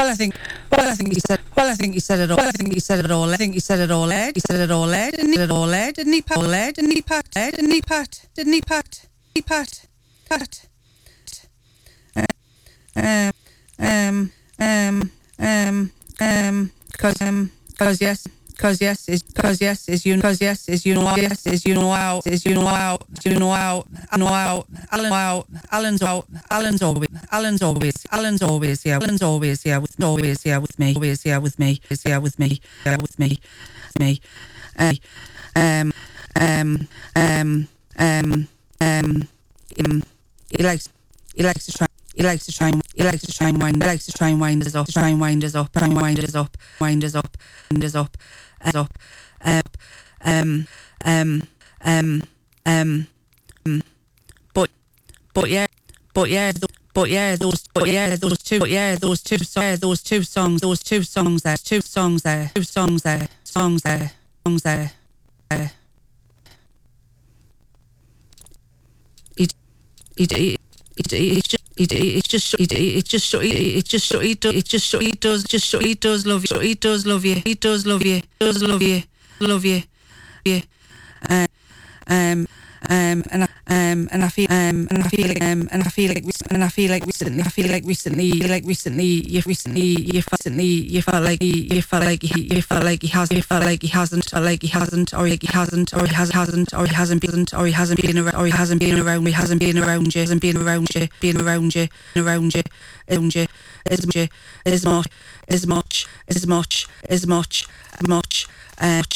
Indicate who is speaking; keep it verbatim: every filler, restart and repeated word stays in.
Speaker 1: Well, I think, well, I think he said, well, I think he said it all. Well, I think he said it all. I think he said it all. Ed, he said it all. Ed, didn't he? It all. Ed, didn't he? Pat, Ed, didn't he? Pat, Ed, didn't he? Pat, didn't he? Pat, he pat, pat. Um, um, um, um, um, cause, um, cause yes. Cause yes is cause yes is you cause yes is you know out yes is you know out is you know out you know out I know out Alan out Alan's out Alan's always Alan's always Alan's always here Alan's always here with always here with me always here with me is here with me here with me me uh, um um um um um um he likes he likes to try he likes to try and he likes to try and wind he likes to try and wind us up try and wind us up try and wind us up wind us up wind us up up up um um um um um but but yeah but yeah but yeah those but yeah those two but yeah those two yeah those two songs those two songs there two songs there two songs there songs there songs there uh, it it it it's just it it's just it it's just it just it does it just it does just it does love you it does love you it does love you does love you love you yeah uh, um um and I, um and I feel um and I feel like um and I feel like and I feel like recently I feel like recently like recently you recently you recently you felt like he you felt like he you felt like he has you felt like he hasn't or like he hasn't or like he hasn't or he has hasn't or he hasn't been or he hasn't been around or he hasn't been around he hasn't been around you hasn't been around you been around you around you around you as much as much as much as much as much much uh